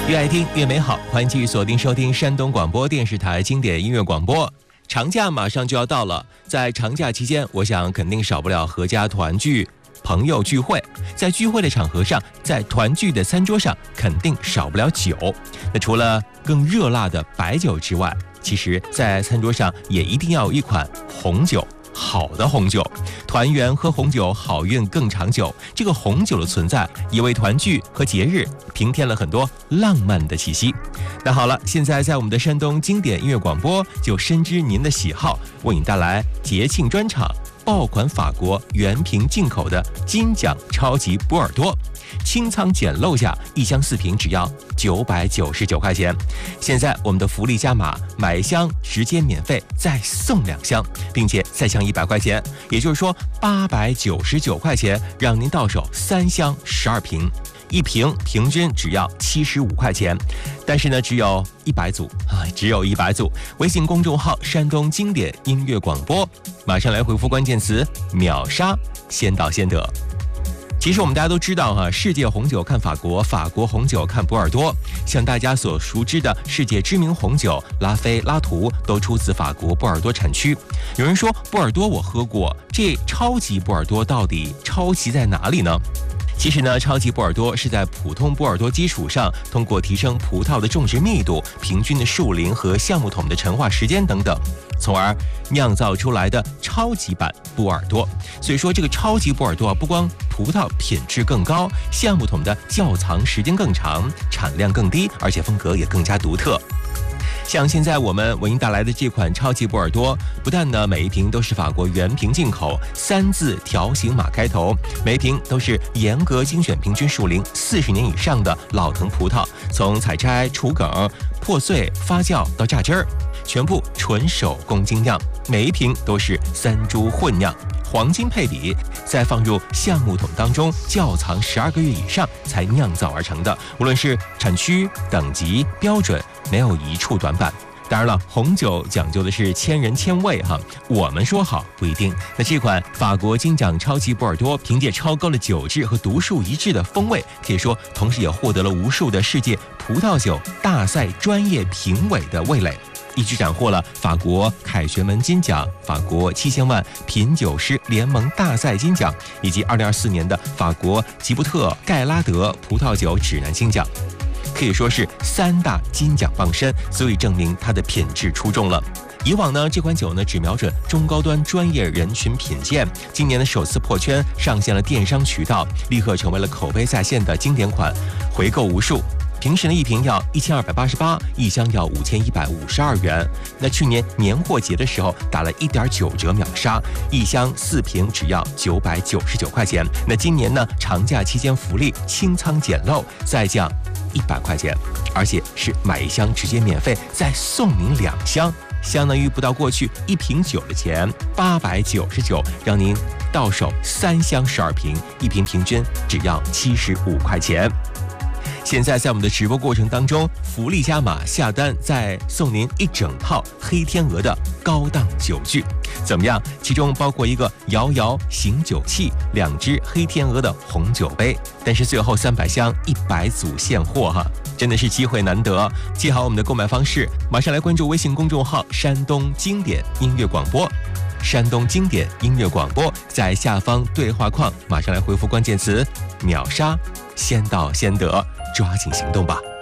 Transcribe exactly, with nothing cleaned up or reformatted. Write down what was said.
越爱听越美好，欢迎继续锁定收听山东广播电视台经典音乐广播。长假马上就要到了，在长假期间，我想肯定少不了合家团聚、朋友聚会。在聚会的场合上，在团聚的餐桌上，肯定少不了酒。那除了更热辣的白酒之外，其实在餐桌上也一定要有一款红酒。好的红酒，团圆喝红酒，好运更长久。这个红酒的存在，也为团聚和节日平添了很多浪漫的气息。那好了，现在在我们的山东经典音乐广播，就深知您的喜好，为你带来节庆专场。爆款法国原瓶进口的金奖超级波尔多，清仓简陋价，一箱四瓶只要九百九十九块钱。现在我们的福利加码，买一箱直接免费再送两箱，并且再降一百块钱，也就是说八百九十九块钱，让您到手三箱十二瓶。一瓶平均只要七十五块钱，但是呢，只有一百组啊，只有一百组。微信公众号山东经典音乐广播，马上来回复关键词秒杀，先到先得。其实我们大家都知道哈、啊，世界红酒看法国，法国红酒看波尔多。像大家所熟知的世界知名红酒拉菲、拉图都出自法国波尔多产区。有人说波尔多我喝过，这超级波尔多到底超级在哪里呢？其实呢，超级波尔多是在普通波尔多基础上，通过提升葡萄的种植密度、平均的树龄和橡木桶的陈化时间等等，从而酿造出来的超级版波尔多。所以说，这个超级波尔多不光葡萄品质更高，橡木桶的窖藏时间更长，产量更低，而且风格也更加独特。像现在我们为您带来的这款超级波尔多，不但呢每一瓶都是法国原瓶进口，三字条形码开头，每一瓶都是严格精选平均树龄四十年以上的老藤葡萄，从采摘、除梗、破碎、发酵到榨汁儿，全部纯手工精酿，每一瓶都是三株混酿。黄金配比，再放入橡木桶当中窖藏十二个月以上才酿造而成的，无论是产区、等级、标准，没有一处短板。当然了，红酒讲究的是千人千味哈，我们说好不一定。那这款法国金奖超级波尔多，凭借超高的酒质和独树一帜的风味，可以说同时也获得了无数的世界葡萄酒大赛专业评委的味蕾。一举斩获了法国凯旋门金奖、法国七千万品酒师联盟大赛金奖，以及二零二四年的法国吉布特盖拉德葡萄酒指南金奖，可以说是三大金奖傍身，足以证明它的品质出众了。以往呢，这款酒呢只瞄准中高端专业人群品鉴，今年的首次破圈，上线了电商渠道，立刻成为了口碑在线的经典款，回购无数。平时呢，一瓶要一千二百八十八，一箱要五千一百五十二元。那去年年货节的时候打了一点九折秒杀，一箱四瓶只要九百九十九块钱。那今年呢，长假期间福利清仓简陋，再降一百块钱，而且是买一箱直接免费，再送您两箱，相当于不到过去一瓶酒的钱，八百九十九，让您到手三箱十二瓶，一瓶平均只要七十五块钱。现在在我们的直播过程当中，福利加码，下单再送您一整套黑天鹅的高档酒具，怎么样？其中包括一个摇摇醒酒器，两只黑天鹅的红酒杯，但是最后三百箱一百组现货哈，真的是机会难得。记好我们的购买方式，马上来关注微信公众号山东经典音乐广播，山东经典音乐广播，在下方对话框马上来回复关键词秒杀，先到先得，抓紧行动吧。